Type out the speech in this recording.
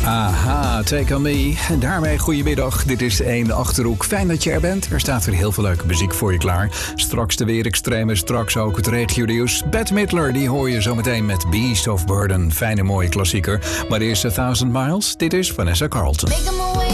Aha, Take On Me. En daarmee goedemiddag. Dit is 1 Achterhoek. Fijn dat je er bent. Er staat weer heel veel leuke muziek voor je klaar. Straks de weerextreme, straks ook het regionieuws. Bette Midler, die hoor je zometeen met Beast of Burden. Fijne mooie klassieker. Maar eerst 1000 Miles. Dit is Vanessa Carlton.